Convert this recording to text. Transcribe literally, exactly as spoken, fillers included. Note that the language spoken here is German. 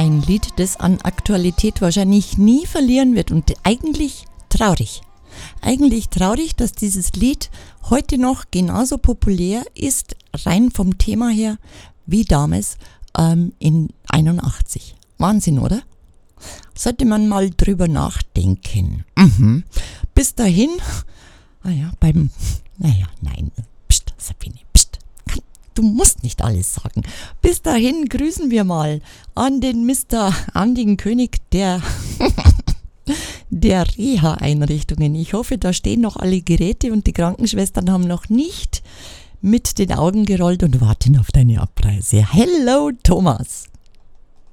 Ein Lied, das an Aktualität wahrscheinlich nie verlieren wird und eigentlich traurig. Eigentlich traurig, dass dieses Lied heute noch genauso populär ist, rein vom Thema her, wie damals ähm, in einundachtzig. Wahnsinn, oder? Sollte man mal drüber nachdenken. Mhm. Bis dahin, ah ja, beim, naja, nein, pst, Sabine, pst, du musst nicht alles sagen. Bis dahin grüßen wir mal an den Mister, an den König der, der Reha-Einrichtungen. Ich hoffe, da stehen noch alle Geräte und die Krankenschwestern haben noch nicht mit den Augen gerollt und warten auf deine Abreise. Hello, Thomas!